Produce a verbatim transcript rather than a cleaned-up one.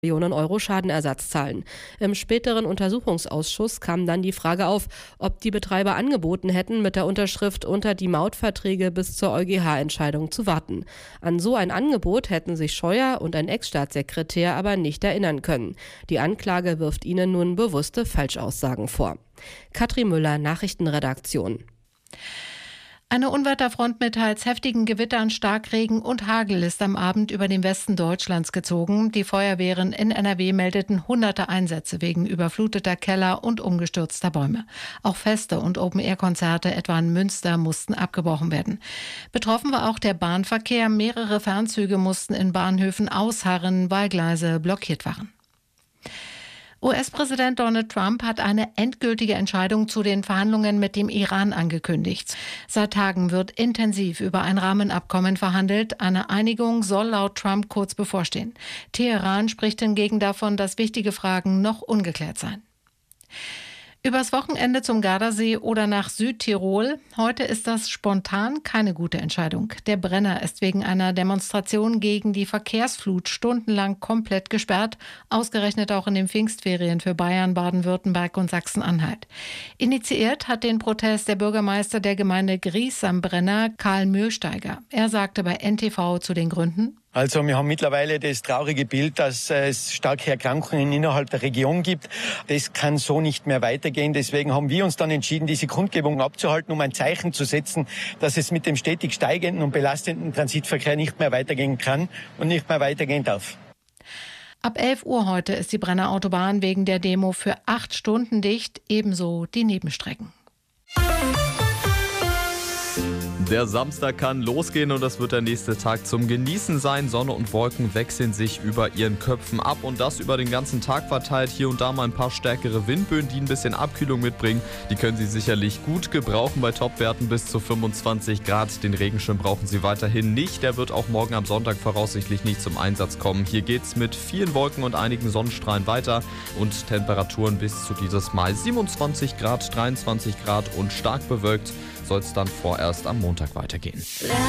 Millionen Euro Schadenersatz zahlen. Im späteren Untersuchungsausschuss kam dann die Frage auf, ob die Betreiber angeboten hätten, mit der Unterschrift unter die Mautverträge bis zur EuGH-Entscheidung zu warten. An so ein Angebot hätten sich Scheuer und ein Ex-Staatssekretär aber nicht erinnern können. Die Anklage wirft ihnen nun bewusste Falschaussagen vor. Katrin Müller, Nachrichtenredaktion. Eine Unwetterfront mit teils heftigen Gewittern, Starkregen und Hagel ist am Abend über den Westen Deutschlands gezogen. Die Feuerwehren in N R W meldeten hunderte Einsätze wegen überfluteter Keller und umgestürzter Bäume. Auch Feste und Open-Air-Konzerte etwa in Münster mussten abgebrochen werden. Betroffen war auch der Bahnverkehr. Mehrere Fernzüge mussten in Bahnhöfen ausharren, weil Gleise blockiert waren. U S-Präsident Donald Trump hat eine endgültige Entscheidung zu den Verhandlungen mit dem Iran angekündigt. Seit Tagen wird intensiv über ein Rahmenabkommen verhandelt. Eine Einigung soll laut Trump kurz bevorstehen. Teheran spricht hingegen davon, dass wichtige Fragen noch ungeklärt seien. Übers Wochenende zum Gardasee oder nach Südtirol. Heute ist das spontan keine gute Entscheidung. Der Brenner ist wegen einer Demonstration gegen die Verkehrsflut stundenlang komplett gesperrt, ausgerechnet auch in den Pfingstferien für Bayern, Baden-Württemberg und Sachsen-Anhalt. Initiiert hat den Protest der Bürgermeister der Gemeinde Gries am Brenner, Karl Mühlsteiger. Er sagte bei N T V zu den Gründen: Also wir haben mittlerweile das traurige Bild, dass es starke Erkrankungen innerhalb der Region gibt. Das kann so nicht mehr weitergehen. Deswegen haben wir uns dann entschieden, diese Kundgebung abzuhalten, um ein Zeichen zu setzen, dass es mit dem stetig steigenden und belastenden Transitverkehr nicht mehr weitergehen kann und nicht mehr weitergehen darf. Ab elf Uhr heute ist die Brenner Autobahn wegen der Demo für acht Stunden dicht, ebenso die Nebenstrecken. Der Samstag kann losgehen und das wird der nächste Tag zum Genießen sein. Sonne und Wolken wechseln sich über ihren Köpfen ab und das über den ganzen Tag verteilt. Hier und da mal ein paar stärkere Windböen, die ein bisschen Abkühlung mitbringen. Die können Sie sicherlich gut gebrauchen bei Topwerten bis zu fünfundzwanzig Grad. Den Regenschirm brauchen Sie weiterhin nicht. Der wird auch morgen am Sonntag voraussichtlich nicht zum Einsatz kommen. Hier geht's mit vielen Wolken und einigen Sonnenstrahlen weiter und Temperaturen bis zu dieses Mal siebenundzwanzig Grad, dreiundzwanzig Grad und stark bewölkt soll es dann vorerst am Montag weitergehen.